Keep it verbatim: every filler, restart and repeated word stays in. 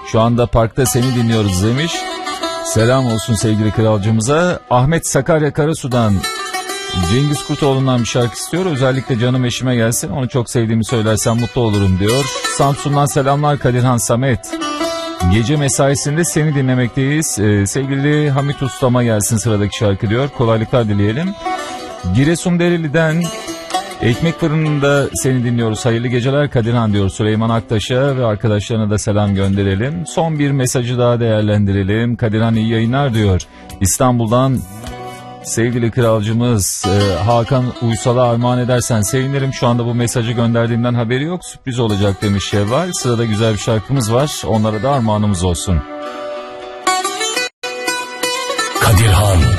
Şu anda parkta seni dinliyoruz demiş. Selam olsun sevgili kralcımıza. Ahmet Sakarya Karasu'dan Cengiz Kurtoğlu'ndan bir şarkı istiyor. Özellikle canım eşime gelsin. Onu çok sevdiğimi söylersen mutlu olurum diyor. Samsun'dan selamlar Kadirhan Samet. Gece mesaisinde seni dinlemekteyiz. Ee, sevgili Hamit Ustama gelsin sıradaki şarkı diyor. Kolaylıklar dileyelim. Giresun Dereli'den ekmek fırınında seni dinliyoruz. Hayırlı geceler Kadirhan diyor Süleyman Aktaş'a ve arkadaşlarına da selam gönderelim. Son bir mesajı daha değerlendirelim. Kadirhan iyi yayınlar diyor. İstanbul'dan sevgili kralcımız e, Hakan Uysal'a armağan edersen sevinirim. Şu anda bu mesajı gönderdiğimden haberi yok. Sürpriz olacak demiş Şevval. Sırada güzel bir şarkımız var. Onlara da armağanımız olsun. Kadirhan